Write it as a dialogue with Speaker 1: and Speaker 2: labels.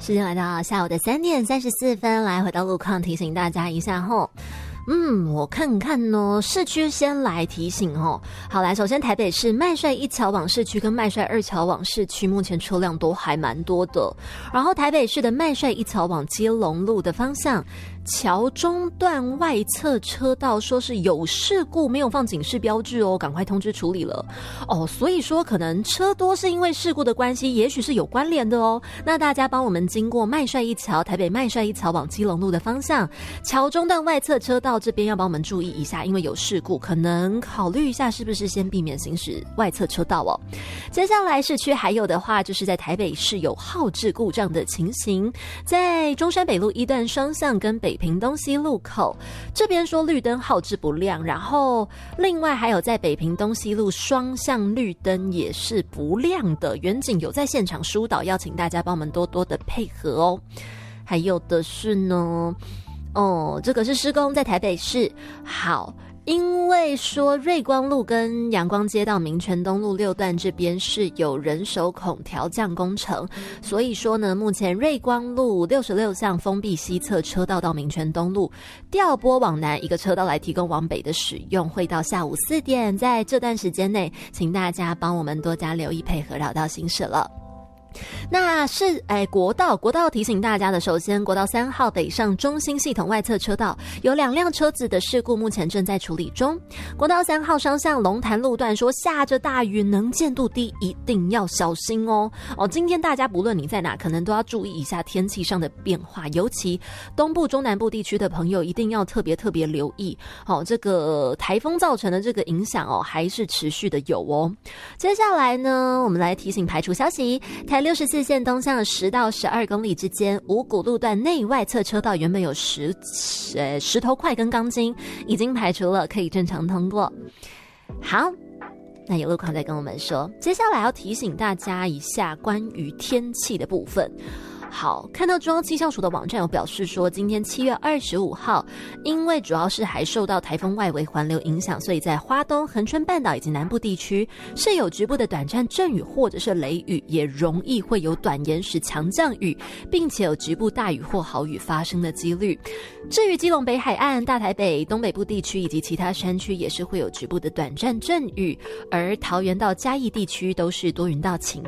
Speaker 1: 时间来到下午的3点34分，来回到路况提醒大家一下吼。我看看哦，市区先来提醒哦。好，来，首先台北市麦帅一桥往市区跟麦帅2桥往市区，目前车辆都还蛮多的。然后台北市的麦帅一桥往基隆路的方向，桥中段外侧车道说是有事故，没有放警示标志哦，赶快通知处理了哦。所以说可能车多是因为事故的关系，也许是有关联的哦。那大家帮我们经过麦帅一桥，台北麦帅一桥往基隆路的方向，桥中段外侧车道这边要帮我们注意一下，因为有事故，可能考虑一下是不是先避免行驶外侧车道哦。接下来市区还有的话，就是在台北市有号志故障的情形，在中山北路一段双向跟北平东西路口这边说绿灯号志不亮，然后另外还有在北平东西路双向绿灯也是不亮的，远景有在现场疏导，要请大家帮我们多多的配合哦。还有的是呢这个是施工在台北市。好，因为说瑞光路跟阳光街道民权东路6段这边是有人手孔调降工程，所以说呢，目前瑞光路66巷封闭西侧车道到民权东路调拨往南一个车道来提供往北的使用，会到下午4点，在这段时间内请大家帮我们多加留意配合绕道行驶了。那是国道提醒大家的，首先国道3号北上中心系统外侧车道有2辆车子的事故，目前正在处理中。国道3号双向龙潭路段说下着大雨，能见度低，一定要小心哦。今天大家不论你在哪，可能都要注意一下天气上的变化，尤其东部中南部地区的朋友一定要特别留意这个台风造成的这个影响还是持续的有哦。接下来呢，我们来提醒排除消息，台64线东向10到12公里之间，五股路段内外侧车道原本有石头块跟钢筋，已经排除了，可以正常通过。好，那有路况再跟我们说，接下来要提醒大家一下关于天气的部分。好，看到中央气象署的网站有表示说，今天7月25号，因为主要是还受到台风外围环流影响，所以在花东、恒春半岛以及南部地区是有局部的短暂阵雨或者是雷雨，也容易会有短延时强降雨，并且有局部大雨或豪雨发生的几率。至于基隆北海岸、大台北、东北部地区以及其他山区也是会有局部的短暂阵雨，而桃园到嘉义地区都是多云到晴